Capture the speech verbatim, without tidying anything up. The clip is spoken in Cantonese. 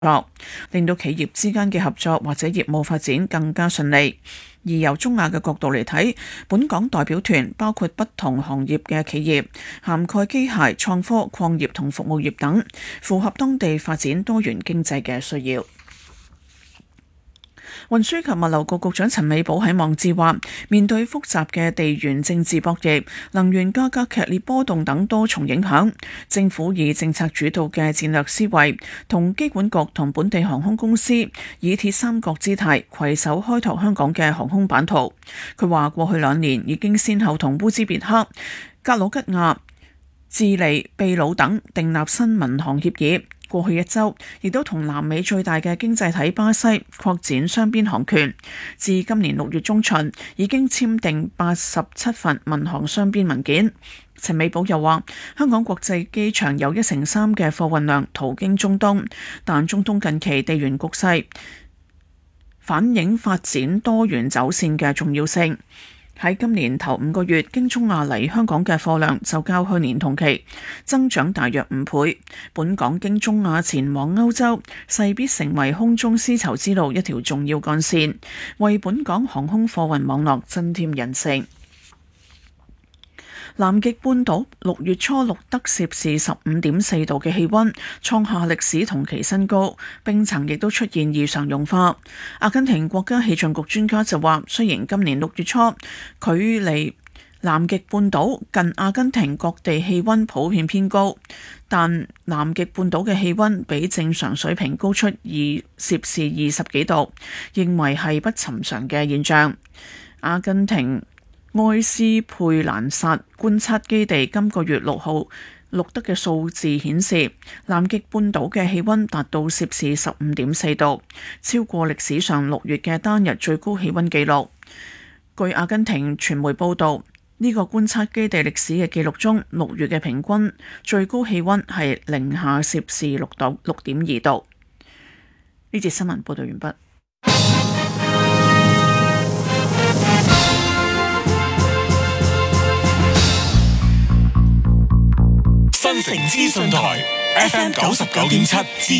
作，令到企業之間嘅合作或者業務發展更加順利。而由中亞嘅角度嚟睇，本港代表團包括不同行業嘅企業，涵蓋機械、創科、礦業同服務業等，符合當地發展多元經濟嘅需要。運輸及物流局局長陳美寶喺網誌話，面對複雜嘅地緣政治博弈、能源價格劇烈波動等多重影響，政府以政策主導嘅戰略思維，同機管局同本地航空公司以鐵三角姿態攜手開拓香港嘅航空版圖。佢話過去兩年已經先後同烏茲別克、格魯吉亞、智利、秘魯等訂立新民航協議。過去一週，亦都同南美最大嘅經濟體巴西擴展雙邊航權，至今年六月中旬已經簽訂八十七份民航雙邊文件。陳美寶又話，香港國際機場有一成三嘅貨運量途經中東，但中東近期地緣局勢反映發展多元走線嘅重要性。喺今年頭五個月，經中亞嚟香港嘅貨量就較去年同期增長大約五倍。本港經中亞前往歐洲，勢必成為空中絲綢之路一條重要幹線，為本港航空貨運網絡增添韌性。南極半島六月初錄得攝氏十五點四度嘅氣溫，創下歷史同期新高，冰層亦都出現異常融化。阿根廷國家氣象局專家就話，雖然今年六月初距離南極半島近阿根廷各地氣溫普遍偏高，但南極半島嘅氣溫比正常水平高出二攝氏二十幾度，認為係不尋常嘅現象。阿根廷埃斯佩蘭薩觀測基地今個月六號錄得嘅數字顯示，南極半島嘅氣溫達到攝氏十五點四度，超過歷史上六月嘅單日最高氣溫紀錄。據阿根廷傳媒報道，呢個觀測基地歷史嘅記錄中，六月嘅平均最高氣溫係零下攝氏六度六點二度。呢節新聞報道完畢。 新城資訊台 F M 九十九點七。